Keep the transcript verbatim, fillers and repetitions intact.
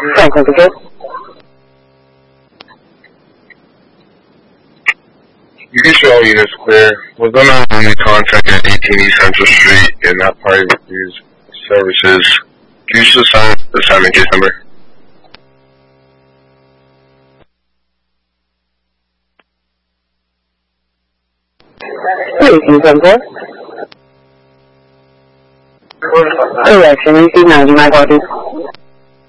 Franklin Patrol. You can show all units clear. Was on a only contract at eighteen East Central Street and not part of these services. Can you just assign the assignment case number? eighteen seventy-four. Correction, E C ninety, my apologies.